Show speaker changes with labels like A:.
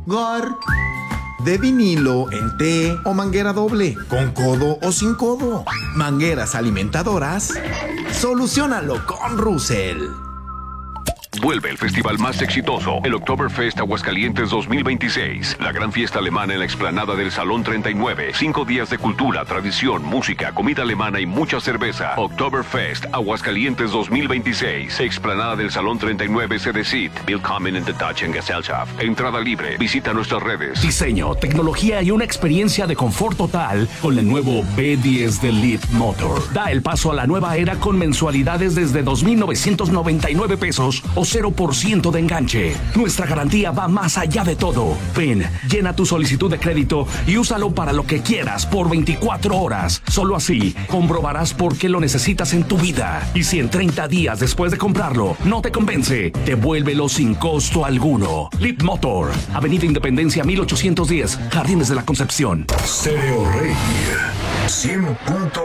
A: Gar. De vinilo, en T o manguera doble, con codo o sin codo. Mangueras alimentadoras. Soluciónalo con Russell.
B: Vuelve el festival más exitoso, el Oktoberfest Aguascalientes 2026. La gran fiesta alemana en la explanada del Salón 39. 5 días de cultura, tradición, música, comida alemana y mucha cerveza. Oktoberfest Aguascalientes 2026. Explanada del Salón 39 CDCIT. Willkommen in der Deutschen Gesellschaft. Entrada libre. Visita nuestras redes.
C: Diseño, tecnología y una experiencia de confort total con el nuevo B10 de Leapmotor. Da el paso a la nueva era con mensualidades desde 2,999 pesos o 0% de enganche. Nuestra garantía va más allá de todo. Ven, llena tu solicitud de crédito y úsalo para lo que quieras por 24 horas. Solo así comprobarás por qué lo necesitas en tu vida. Y si en 30 días después de comprarlo no te convence, devuélvelo sin costo alguno. Leapmotor, Avenida Independencia 1810, Jardines de la Concepción.
D: Stereo Rey 100.